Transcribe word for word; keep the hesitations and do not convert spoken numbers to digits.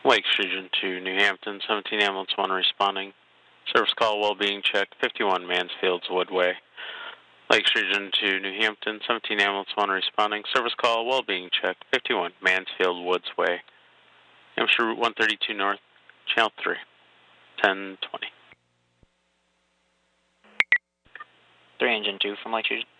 Lake Region to New Hampton, seventeen ambulance one responding. Service call well being checked, fifty-one Mansfields Woodway. Lake Region to New Hampton, seventeen ambulance one responding. Service call well being checked, fifty-one Mansfield Woods Way. Hampshire Route one thirty-two North, Channel three, ten twenty. three Engine two from Lake Region.